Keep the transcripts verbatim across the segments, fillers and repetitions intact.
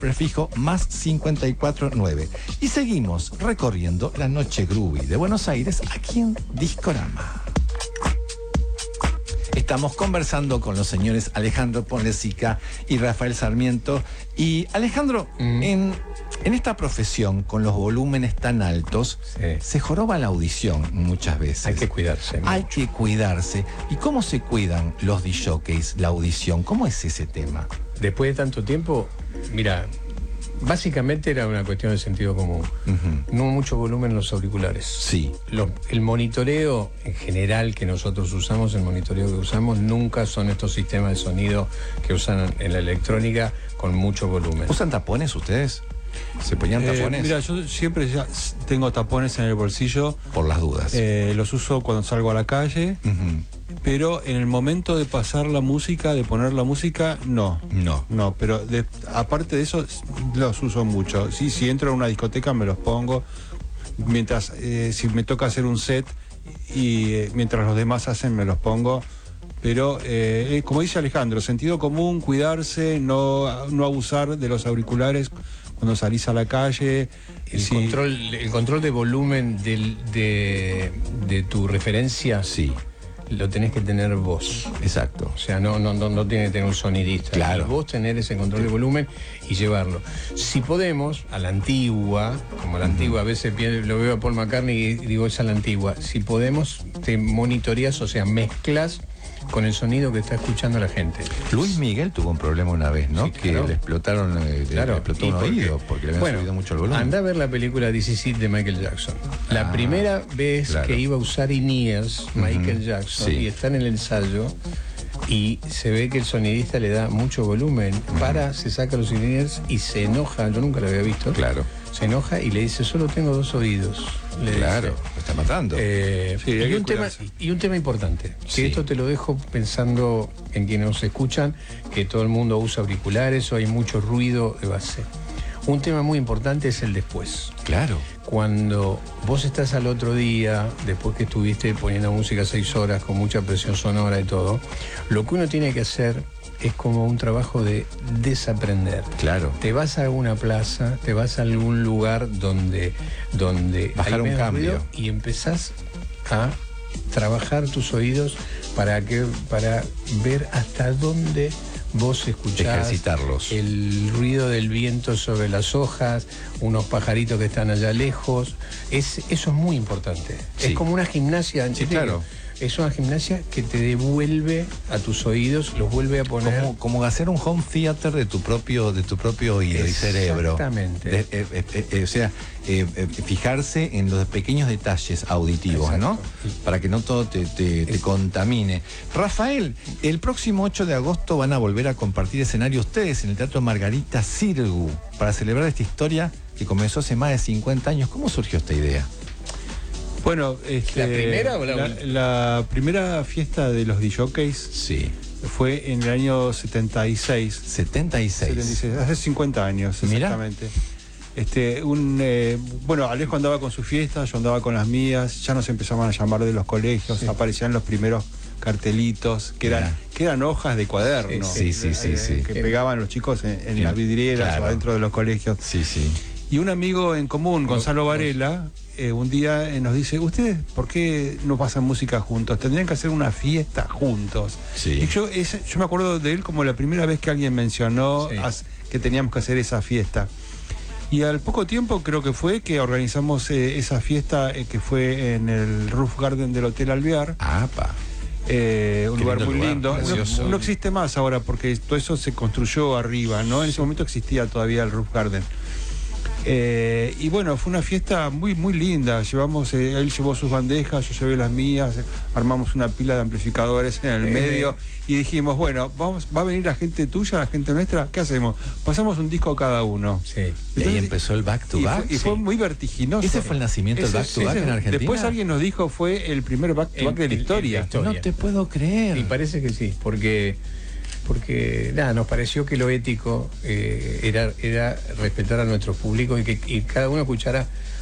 prefijo más cincuenta y cuatro nueve. Y seguimos recorriendo la noche groovy de Buenos Aires aquí en Discorama. Estamos conversando con los señores Alejandro Ponlecica y Rafael Sarmiento. Y Alejandro, mm. en, en esta profesión, con los volúmenes tan altos, sí. se joroba la audición muchas veces. Hay que cuidarse. Mucho. Hay que cuidarse. ¿Y cómo se cuidan los disjockeys, la audición? ¿Cómo es ese tema? Después de tanto tiempo, mira, básicamente era una cuestión de sentido común. Uh-huh. No mucho volumen en los auriculares. Sí. Los, el monitoreo en general que nosotros usamos, el monitoreo que usamos, nunca son estos sistemas de sonido que usan en la electrónica con mucho volumen. ¿Usan tapones ustedes? ¿Se ponían tapones? Eh, mira, yo siempre ya tengo tapones en el bolsillo. Por las dudas. Eh, los uso cuando salgo a la calle. Uh-huh. Pero en el momento de pasar la música, de poner la música, no. No. No, pero de, aparte de eso, los uso mucho. Sí, si entro a una discoteca me los pongo. Mientras, eh, si me toca hacer un set y eh, mientras los demás hacen, me los pongo. Pero, eh, como dice Alejandro, sentido común, cuidarse, no, no abusar de los auriculares cuando salís a la calle. El, sí. control, el control de volumen del, de, de tu referencia, sí, lo tenés que tener vos. Exacto. O sea, no, no, no, no tiene que tener un sonidista. Claro. Y vos tener ese control de volumen y llevarlo. Si podemos, a la antigua, como a la uh-huh. antigua, a veces lo veo a Paul McCartney y digo, esa es la antigua. Si podemos, te monitoreas, o sea, mezclas con el sonido que está escuchando la gente. Luis Miguel tuvo un problema una vez, ¿no? Sí, que claro. le explotaron eh, claro. le explotó un porque, oído porque le habían bueno, subido mucho el volumen. Anda a ver la película This Is It de Michael Jackson. La ah, primera vez claro. que iba a usar in-ears Michael uh-huh. Jackson sí. y está en el ensayo y se ve que el sonidista le da mucho volumen, uh-huh. para, se saca los in-ears y se enoja, yo nunca lo había visto. Claro. Se enoja y le dice, solo tengo dos oídos. Le claro, dice. lo está matando. Eh, sí, y, un tema, y un tema importante, que sí. esto te lo dejo pensando en quienes nos escuchan, que todo el mundo usa auriculares o hay mucho ruido de base. Un tema muy importante es el después. Claro. Cuando vos estás al otro día, después que estuviste poniendo música seis horas con mucha presión sonora y todo, lo que uno tiene que hacer es como un trabajo de desaprender. Claro. Te vas a alguna plaza, te vas a algún lugar donde, donde bajar un cambio y empezás a trabajar tus oídos para que para ver hasta dónde vos escuchás. Ejercitarlos. El ruido del viento sobre las hojas, unos pajaritos que están allá lejos. Es, eso es muy importante. Sí. Es como una gimnasia. Sí, claro. Es una gimnasia que te devuelve a tus oídos, los vuelve a poner. Como, como hacer un home theater de tu propio, de tu propio oído y cerebro. Exactamente. De, eh, eh, eh, o sea, eh, eh, fijarse en los pequeños detalles auditivos, exacto. ¿no? Para que no todo te, te, te contamine. Rafael, el próximo ocho de agosto van a volver a compartir escenario ustedes en el Teatro Margarita Sirgu para celebrar esta historia que comenzó hace más de cincuenta años. ¿Cómo surgió esta idea? Bueno, este, ¿la primera o la, la, la primera fiesta de los disjockeys sí. fue en el año setenta y seis. setenta y seis. setenta y seis, hace cincuenta años exactamente. Mirá. Este, un, eh, bueno, Alejo andaba con su fiesta, yo andaba con las mías, ya nos empezaban a llamar de los colegios, sí. aparecían los primeros cartelitos, que eran, que eran hojas de cuaderno. Sí, sí, sí, eh, sí. Que pegaban los chicos en, en las vidrieras claro. o adentro de los colegios. Sí, sí. Y un amigo en común, Gonzalo Varela, eh, un día eh, nos dice, ¿ustedes por qué no pasan música juntos? Tendrían que hacer una fiesta juntos. Sí. Y yo, ese, yo me acuerdo de él como la primera vez que alguien mencionó sí. as, que teníamos que hacer esa fiesta. Y al poco tiempo creo que fue que organizamos eh, esa fiesta eh, que fue en el Roof Garden del Hotel Alvear. Ah, pa. Eh, un lugar muy lugar, lindo. No, no existe más ahora porque todo eso se construyó arriba, ¿no? En ese momento existía todavía el Roof Garden. Eh, y bueno, fue una fiesta muy muy linda. Llevamos, eh, él llevó sus bandejas, yo llevé las mías, armamos una pila de amplificadores en el eh. medio y dijimos, bueno, vamos, va a venir la gente tuya, la gente nuestra, ¿qué hacemos? Pasamos un disco a cada uno. Sí. Entonces, y ahí empezó el back to y back. Fue, y sí. fue muy vertiginoso. Ese fue el nacimiento del back to back en Argentina. Después alguien nos dijo fue el primer back to back de la historia. El, el, el, no te puedo creer. Y parece que sí, porque porque nada, nos pareció que lo ético eh, era, era respetar a nuestro público y que y cada uno escuchara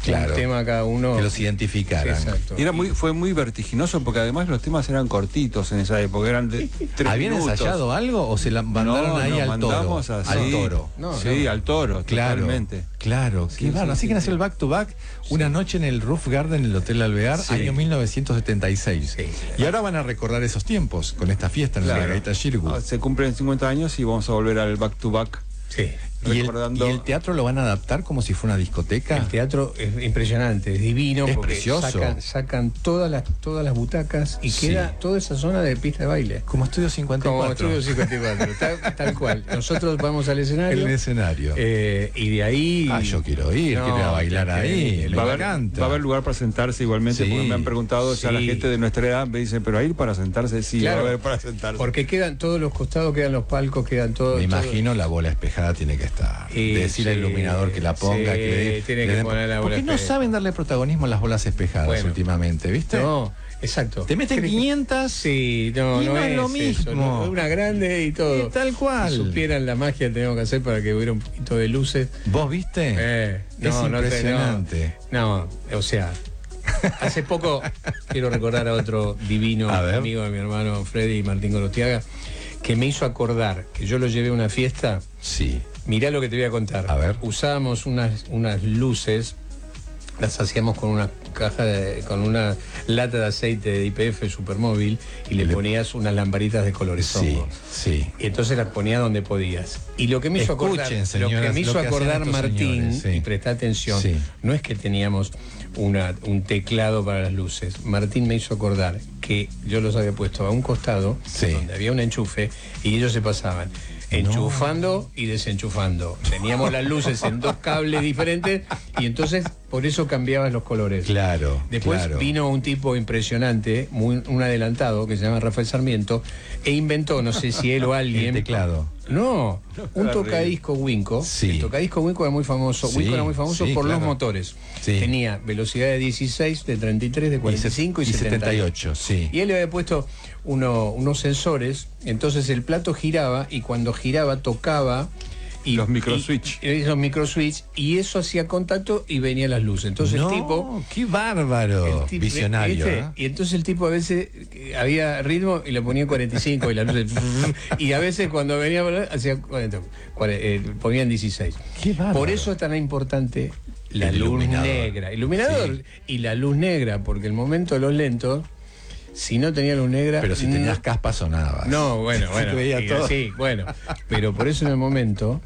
claro, un tema cada uno. Que los identificaran. Exacto. Y era muy, fue muy vertiginoso porque además los temas eran cortitos en esa época, eran de tres ¿Habían minutos. ensayado algo o se la mandaron No, ahí nos al mandamos toro? así. Al toro. No, sí, no. al toro, Claro, totalmente. claro, Sí, qué sí, bárbaro. Así sí, que nació sí. el Back to Back, una noche en el Roof Garden en el Hotel Alvear, Sí. año mil novecientos setenta y seis. Sí. Y ahora van a recordar esos tiempos con esta fiesta en la Claro. Margarita Shirgu. Ah, se cumplen cincuenta años y vamos a volver al back to back. Sí. ¿Y el, recordando- y el teatro lo van a adaptar como si fuera una discoteca? El teatro es impresionante, es divino, Es porque precioso. sacan, sacan todas las todas las butacas y Sí. queda toda esa zona de pista de baile. Como Estudio cincuenta y Como cuatro. Estudio cincuenta y cuatro, tal, tal cual. Nosotros vamos al escenario. El escenario. eh, y de ahí. Ah, yo quiero ir, No, quiero ir a bailar que- ahí. que- Me Va a, haber, encanta. va a haber lugar para sentarse igualmente, Sí. porque me han preguntado ya la Sí. gente de nuestra edad, me dicen, pero ahí para sentarse, sí, Claro. va a haber para sentarse. Porque quedan todos los costados, quedan los palcos, quedan todos. Me todo- imagino la bola espejada tiene que estar. Y Decirle al sí, iluminador que la ponga, sí, que le dé- tiene le que den- poner la ¿Por bola qué no espejada? saben darle protagonismo a las bolas espejadas Bueno. últimamente, viste? No, exacto. Te meten Creo que- quinientas Sí, no, y no, no es lo eso, mismo. no, una grande y todo. Y tal cual. Si supieran la magia que tenemos que hacer para que hubiera un poquito de luces. ¿Vos viste? Eh, no, es no te- no. impresionante. No, o sea, hace poco quiero recordar a otro divino A ver. amigo de mi hermano Freddy Martín Gorostiaga, que me hizo acordar que yo lo llevé a una fiesta. Sí. Mirá lo que te voy a contar. A ver. Usábamos unas, unas luces, las hacíamos con una caja de, con una lata de aceite de I P F Supermóvil y le Le- ponías unas lamparitas de colores Sí, hongos. sí. Y entonces las ponías donde podías. Y lo que me hizo Escuchen, acordar, lo que señoras, me lo hizo que hacían acordar estos Martín, señores, sí. y presta atención, Sí. no es que teníamos una, un teclado para las luces. Martín me hizo acordar que yo los había puesto a un costado, Sí. donde había un enchufe, y ellos se pasaban enchufando y desenchufando. Teníamos las luces en dos cables diferentes y entonces por eso cambiaban los colores. Claro. Después claro. vino un tipo impresionante, muy, un adelantado, que se llama Rafael Sarmiento, e inventó, no sé si él o alguien... El teclado. No, un Terrible. tocadisco Winco. Sí. El tocadisco Winco era muy famoso. Sí, Winco era muy famoso sí, por claro. los motores. Sí. Tenía velocidad de dieciséis, de treinta y tres, de cuarenta y cinco y, y setenta y ocho, sí. Y él le había puesto uno- unos sensores, entonces el plato giraba y cuando giraba tocaba. Y, Los microswitch. y- Los microswitch. Y eso hacía contacto y venían las luces. Entonces no, el tipo. qué bárbaro. el tipo- Visionario. ¿viste? ¿eh? Y entonces el tipo a veces eh, había ritmo y le ponía cuarenta y cinco y las luces. Y a veces cuando venía a hablar, hacía cuarenta, cuarenta, eh, ponían dieciséis. Qué bárbaro. Por eso es tan importante la El luz iluminador. negra. Iluminador Sí. y la luz negra, porque el momento de los lentos, si no tenía luz negra. Pero si no- tenías caspa sonabas. No, bueno, Se bueno. veía y- todo. Sí, bueno. Pero por eso en el momento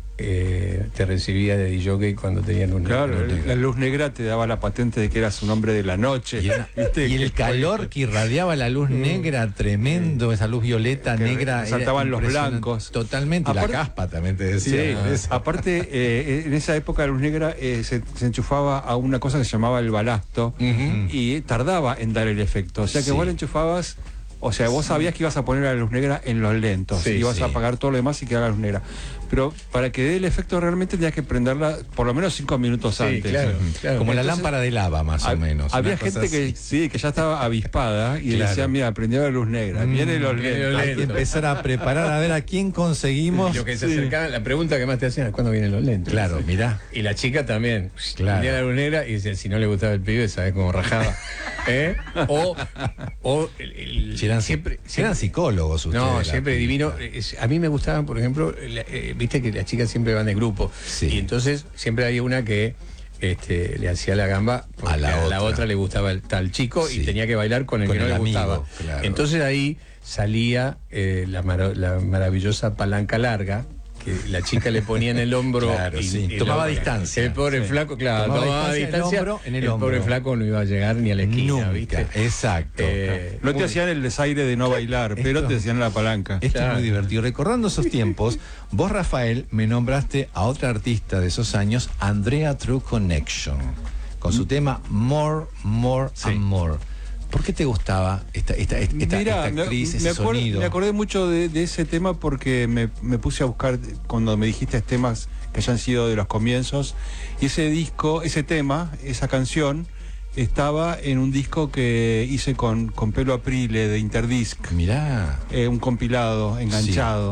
eh, te recibía de D J cuando tenía luz negra. Claro, la luz negra te daba la patente de que eras un hombre de la noche. Y, era- ¿Viste? y el Que- calor que irradiaba la luz negra, tremendo, esa luz violeta, Que negra. era saltaban los impresionante. blancos. Totalmente, Aparte- la caspa también te Sí, decía. Eso. aparte, eh, en esa época la luz negra eh, se, se enchufaba a una cosa que se llamaba el balasto Ujú. y tardaba en dar el efecto. O sea que Sí. vos le enchufabas, o sea, vos sabías que ibas a poner la luz negra en los lentos, Sí, ibas sí. a apagar todo lo demás y quedaba la luz negra. Pero para que dé el efecto realmente tenías que prenderla por lo menos cinco minutos Sí, antes. claro, claro. Como la Entonces, lámpara de lava, más o Hab- menos. Había una cosa gente que así. sí, que ya estaba avispada y Claro. decía, mira, prendió la luz negra, Mm, vienen los viene los lentos. Hay que empezar a preparar a ver a quién conseguimos. Y lo que se Sí. acercaban, la pregunta que más te hacían es cuándo vienen los lentes. Claro, mirá. Y la chica también. Claro. Tenía la luz negra y decía, si no le gustaba el pibe, ¿sabes cómo rajaba? ¿Eh? O, o el- el- Si eran, siempre, si eran psicólogos ustedes. No, la siempre película. divino. Es- A mí me gustaban, por ejemplo, la- eh, viste que las chicas siempre van de grupo. Sí. Y entonces siempre había una que este, le hacía la gamba porque A la otra. otra le gustaba el tal chico Sí. y tenía que bailar con el Con que no el le amigo, gustaba. claro. Entonces ahí salía eh, la, mara- la maravillosa palanca larga que la chica le ponía en el hombro. Claro, sí. el Tomaba hombre- distancia. El pobre Sí. flaco, claro, Tomaba tomaba, distancia distancia. el hombro en el el pobre hombro. flaco no iba a llegar ni a la esquina, Nunca, ¿viste? exacto. Eh, No te muy- hacían el desaire de no bailar, pero Esto- te hacían la palanca. Esto Claro. es muy divertido. Recordando esos tiempos, vos, Rafael, me nombraste a otra artista de esos años, Andrea True Connection, con su tema More, More Sí. and More. ¿Por qué te gustaba esta, esta, esta, esta- Mirá, esta me- actriz, me, ese acuer- sonido? me acordé mucho de, de ese tema porque me, me puse a buscar cuando me dijiste temas que hayan sido de los comienzos. Y ese disco, ese tema, esa canción, estaba en un disco que hice con, con Pelo Aprile de Interdisc. Mirá. Eh, un compilado enganchado.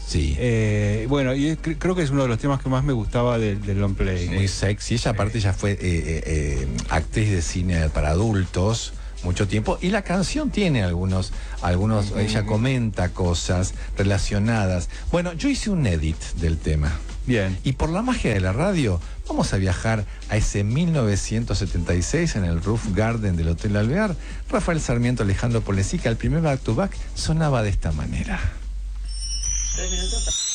Sí. Eh, bueno, y cre- creo que es uno de los temas que más me gustaba del, del long play. Muy sexy. Ella aparte ya fue eh, eh, eh, actriz de cine para adultos mucho tiempo, y la canción tiene algunos, algunos, uh-huh. ella comenta cosas relacionadas. Bueno, yo hice un edit del tema. Bien. Y por la magia de la radio, vamos a viajar a ese mil novecientos setenta y seis en el Roof Garden del Hotel Alvear. Rafael Sarmiento, Alejandro Polesica, el primer back to back sonaba de esta manera. Tres minutos.